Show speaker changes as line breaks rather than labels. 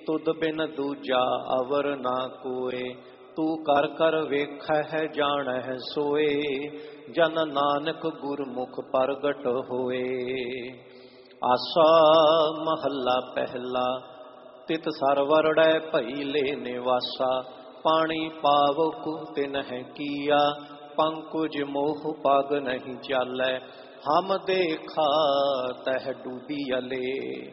तुद बिन दूजा अवर ना कोय, तू कर कर वेखै जानह सोए, जन नानक गुरमुख प्रगट होए। आसा महला पहला, तित सरवरड़ै भई ले निवासा, पानी पावक तिन्ह किया, पंकुज मोह पग नहीं चालै, हम देखा तह डूबियले।